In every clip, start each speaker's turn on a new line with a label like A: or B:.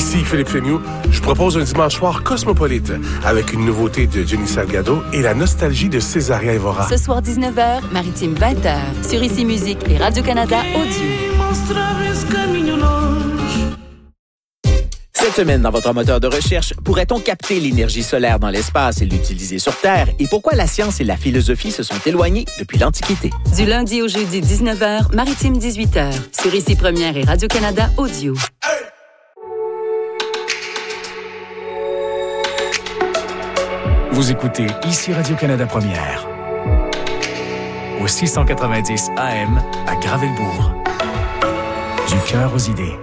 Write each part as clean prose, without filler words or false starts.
A: Ici Philippe Féniou, je propose un dimanche soir cosmopolite avec une nouveauté de Jenny Salgado et la nostalgie de Césaria Evora.
B: Ce soir 19h, Maritime 20h, sur Ici Musique et Radio-Canada Audio.
C: Cette semaine, dans votre moteur de recherche, pourrait-on capter l'énergie solaire dans l'espace et l'utiliser sur Terre? Et pourquoi la science et la philosophie se sont éloignées depuis l'Antiquité?
B: Du lundi au jeudi 19h, Maritime 18h, sur Ici Première et Radio-Canada Audio.
D: Vous écoutez Ici Radio-Canada Première, au 690 AM à Gravelbourg. Du cœur aux idées.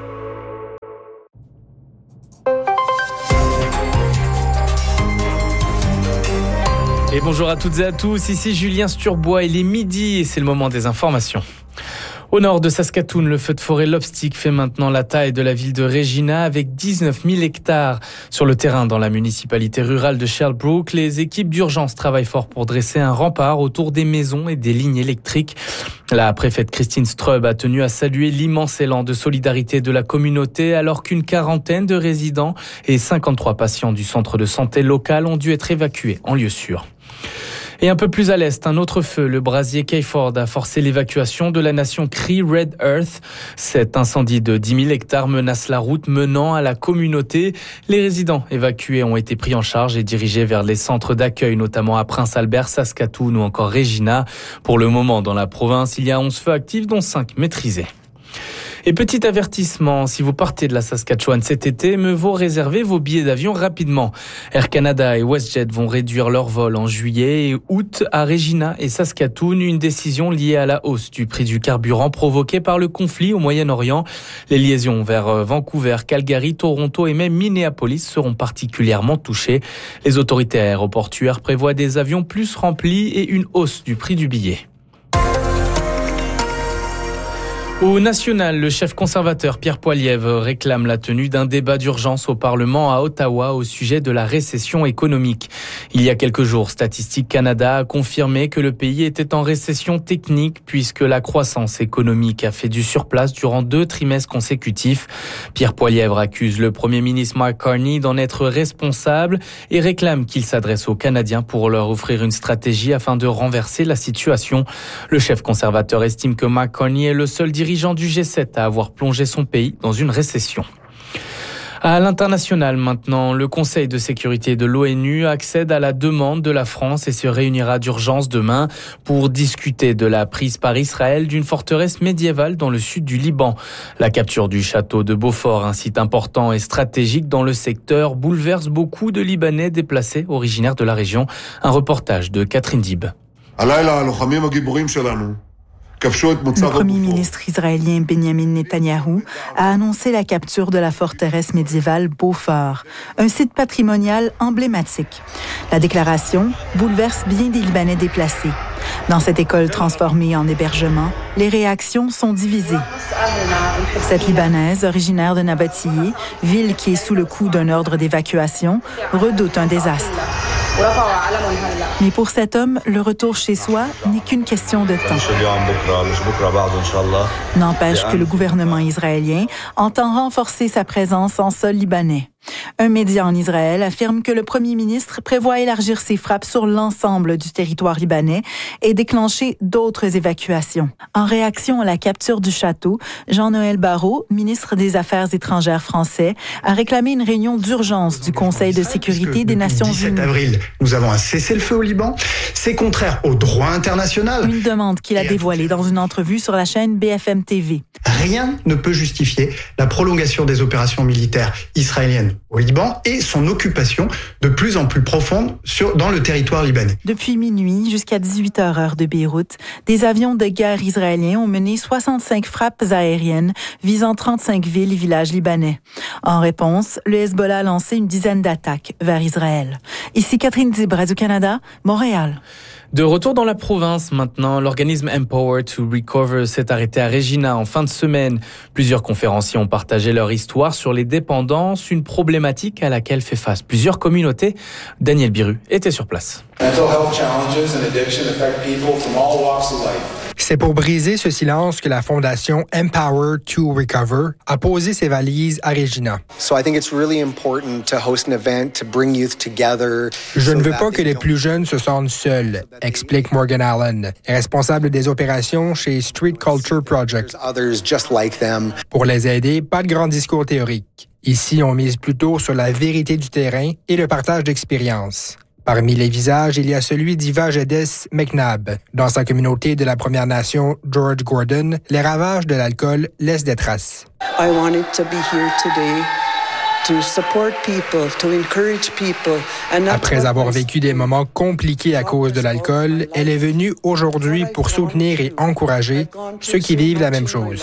E: Et bonjour à toutes et à tous, ici Julien Sturbois, il est midi et c'est le moment des informations. Au nord de Saskatoon, le feu de forêt Lobstick fait maintenant la taille de la ville de Regina avec 19 000 hectares. Sur le terrain, dans la municipalité rurale de Sherbrooke, les équipes d'urgence travaillent fort pour dresser un rempart autour des maisons et des lignes électriques. La préfète Christine Strub a tenu à saluer l'immense élan de solidarité de la communauté alors qu'une quarantaine de résidents et 53 patients du centre de santé local ont dû être évacués en lieu sûr. Et un peu plus à l'est, un autre feu, le brasier Kayford, a forcé l'évacuation de la nation Cree Red Earth. Cet incendie de 10 000 hectares menace la route menant à la communauté. Les résidents évacués ont été pris en charge et dirigés vers les centres d'accueil, notamment à Prince Albert, Saskatoon ou encore Regina. Pour le moment, dans la province, il y a 11 feux actifs, dont 5 maîtrisés. Et petit avertissement, si vous partez de la Saskatchewan cet été, mieux vaut réserver vos billets d'avion rapidement. Air Canada et WestJet vont réduire leurs vols en juillet et août à Regina et Saskatoon, une décision liée à la hausse du prix du carburant provoquée par le conflit au Moyen-Orient. Les liaisons vers Vancouver, Calgary, Toronto et même Minneapolis seront particulièrement touchées. Les autorités aéroportuaires prévoient des avions plus remplis et une hausse du prix du billet. Au national, le chef conservateur Pierre Poilievre réclame la tenue d'un débat d'urgence au Parlement à Ottawa au sujet de la récession économique. Il y a quelques jours, Statistique Canada a confirmé que le pays était en récession technique puisque la croissance économique a fait du surplace durant 2 trimestres consécutifs. Pierre Poilievre accuse le Premier ministre Mark Carney d'en être responsable et réclame qu'il s'adresse aux Canadiens pour leur offrir une stratégie afin de renverser la situation. Le chef conservateur estime que Mark Carney est le seul dirigeant du G7 à avoir plongé son pays dans une récession. À l'international maintenant, le Conseil de sécurité de l'ONU accède à la demande de la France et se réunira d'urgence demain pour discuter de la prise par Israël d'une forteresse médiévale dans le sud du Liban. La capture du château de Beaufort, un site important et stratégique dans le secteur, bouleverse beaucoup de Libanais déplacés originaires de la région. Un reportage de Catherine Dib.
F: Le premier ministre israélien Benjamin Netanyahou a annoncé la capture de la forteresse médiévale Beaufort, un site patrimonial emblématique. La déclaration bouleverse bien des Libanais déplacés. Dans cette école transformée en hébergement, les réactions sont divisées. Cette Libanaise, originaire de Nabatéhi, ville qui est sous le coup d'un ordre d'évacuation, redoute un désastre. Mais pour cet homme, le retour chez soi n'est qu'une question de temps. N'empêche que le gouvernement israélien entend renforcer sa présence en sol libanais. Un média en Israël affirme que le premier ministre prévoit élargir ses frappes sur l'ensemble du territoire libanais et déclencher d'autres évacuations. En réaction à la capture du château, Jean-Noël Barrot, ministre des Affaires étrangères français, a réclamé une réunion d'urgence du Conseil de sécurité des Nations Unies.
G: Le 17 avril, nous avons un cessez-le-feu au Liban. C'est contraire au droit international.
F: Une demande qu'il a dévoilée dans une entrevue sur la chaîne BFM TV.
G: Rien ne peut justifier la prolongation des opérations militaires israéliennes au Liban et son occupation de plus en plus profonde dans le territoire libanais.
F: Depuis minuit jusqu'à 18h heure de Beyrouth, des avions de guerre israéliens ont mené 65 frappes aériennes visant 35 villes et villages libanais. En réponse, le Hezbollah a lancé une dizaine d'attaques vers Israël. Ici Catherine Dib, Radio-Canada, Montréal.
E: De retour dans la province maintenant, l'organisme Empower to Recover s'est arrêté à Regina en fin de semaine. Plusieurs conférenciers ont partagé leur histoire sur les dépendances, une problématique à laquelle fait face plusieurs communautés. Daniel Biru était sur place.
H: C'est pour briser ce silence que la fondation Empower to Recover a posé ses valises à Regina. Je ne veux pas que les plus jeunes se sentent seuls, explique Morgan Allen, responsable des opérations chez Street Culture Project. Pour les aider, pas de grand discours théorique. Ici, on mise plutôt sur la vérité du terrain et le partage d'expériences. Parmi les visages, il y a celui d'Iva Geddes McNabb. Dans sa communauté de la Première Nation George Gordon, les ravages de l'alcool laissent des traces.
I: I wanted to be here today to support people, to encourage people.
H: Après avoir vécu des moments compliqués à cause de l'alcool, elle est venue aujourd'hui pour soutenir et encourager ceux qui vivent la même chose.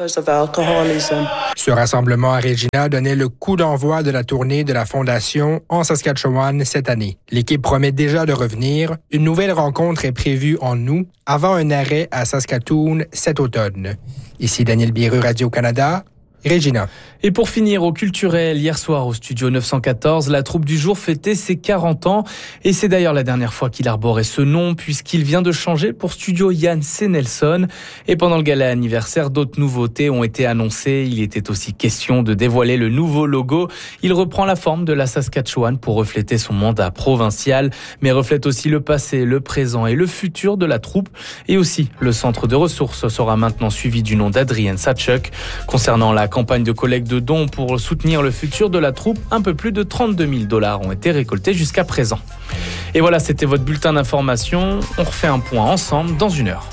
H: Ce rassemblement à Regina donnait le coup d'envoi de la tournée de la Fondation en Saskatchewan cette année. L'équipe promet déjà de revenir. Une nouvelle rencontre est prévue en août, avant un arrêt à Saskatoon cet automne. Ici Daniel Biereux, Radio-Canada. Regina.
E: Et pour finir, au culturel, hier soir au studio 914, la troupe du jour fêtait ses 40 ans. Et c'est d'ailleurs la dernière fois qu'il arborait ce nom, puisqu'il vient de changer pour studio Yann C. Nelson. Et pendant le gala anniversaire, d'autres nouveautés ont été annoncées. Il était aussi question de dévoiler le nouveau logo. Il reprend la forme de la Saskatchewan pour refléter son mandat provincial, mais reflète aussi le passé, le présent et le futur de la troupe. Et aussi, le centre de ressources sera maintenant suivi du nom d'Adrienne Satchuk. Concernant la campagne de collecte de dons pour soutenir le futur de la troupe, un peu plus de 32 000 $ ont été récoltés jusqu'à présent. Et voilà, c'était votre bulletin d'information. On refait un point ensemble dans 1 heure.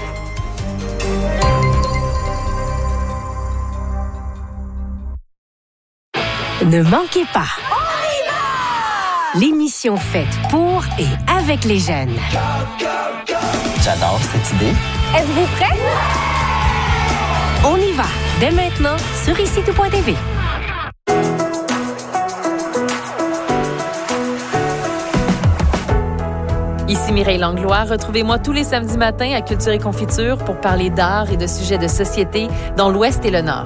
J: Ne manquez pas. L'émission faite pour et avec les jeunes.
C: J'adore cette idée.
J: Êtes-vous prêts? On y va, dès maintenant, sur ici-tout.tv.
K: Ici Mireille Langlois. Retrouvez-moi tous les samedis matins à Culture et Confiture pour parler d'art et de sujets de société dans l'Ouest et le Nord.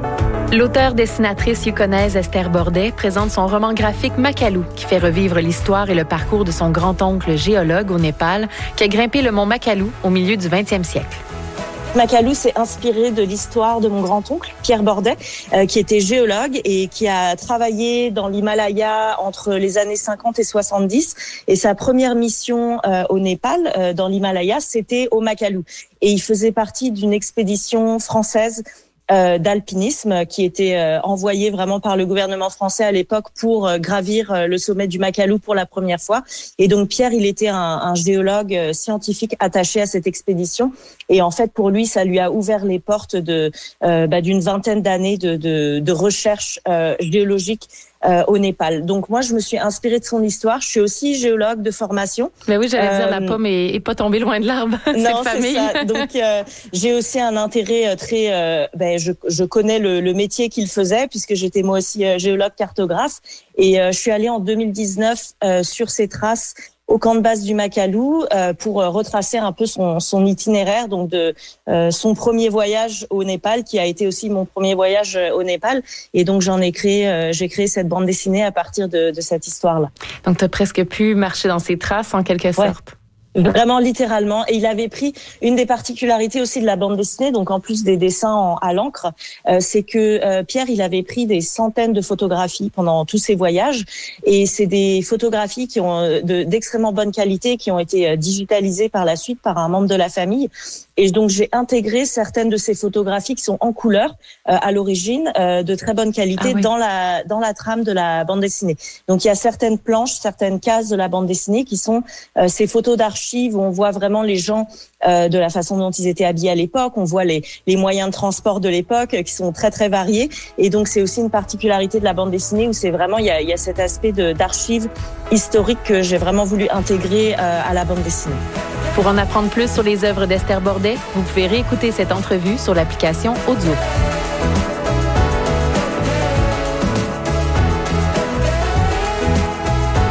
K: L'auteure-dessinatrice yukonnaise Esther Bordet présente son roman graphique Makalu, qui fait revivre l'histoire et le parcours de son grand-oncle géologue au Népal, qui a grimpé le mont Makalu au milieu du 20e siècle.
L: Makalu s'est inspiré de l'histoire de mon grand-oncle, Pierre Bordet, qui était géologue et qui a travaillé dans l'Himalaya entre les années 50 et 70. Et sa première mission au Népal, dans l'Himalaya, c'était au Makalu. Et il faisait partie d'une expédition française d'alpinisme qui était envoyé vraiment par le gouvernement français à l'époque pour gravir le sommet du Makalu pour la première fois. Et donc Pierre, il était un géologue scientifique attaché à cette expédition. Et en fait, pour lui, ça lui a ouvert les portes d'une vingtaine d'années de recherche géologique au Népal. Donc moi, je me suis inspirée de son histoire. Je suis aussi géologue de formation.
K: Mais oui, j'allais dire, la pomme est pas tombée loin de l'arbre.
L: Non, c'est ça. Donc j'ai aussi un intérêt très... je connais le métier qu'il faisait puisque j'étais moi aussi géologue cartographe. Et je suis allée en 2019 sur ses traces au camp de base du Makalu pour retracer un peu son itinéraire, donc de son premier voyage au Népal, qui a été aussi mon premier voyage au Népal. Et donc j'ai créé cette bande dessinée à partir de cette histoire-là.
K: Donc tu as presque pu marcher dans ses traces en quelque sorte.
L: Ouais. Vraiment littéralement. Et il avait pris une des particularités aussi de la bande dessinée, donc en plus des dessins à l'encre, c'est que Pierre, il avait pris des centaines de photographies pendant tous ses voyages, et c'est des photographies qui ont d'extrêmement bonne qualité, qui ont été digitalisées par la suite par un membre de la famille. Et donc j'ai intégré certaines de ces photographies qui sont en couleur à l'origine, de très bonne qualité, dans la trame de la bande dessinée. Donc il y a certaines planches, certaines cases de la bande dessinée qui sont ces photos d'archives où on voit vraiment les gens de la façon dont ils étaient habillés à l'époque. On voit les moyens de transport de l'époque qui sont très très variés. Et donc c'est aussi une particularité de la bande dessinée où c'est vraiment il y a cet aspect d'archives historiques que j'ai vraiment voulu intégrer à la bande dessinée.
K: Pour en apprendre plus sur les œuvres d'Esther Bordet, vous pouvez réécouter cette entrevue sur l'application Audio.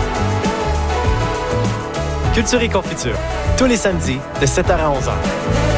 M: Culture et Confiture, tous les samedis de 7h à 11h.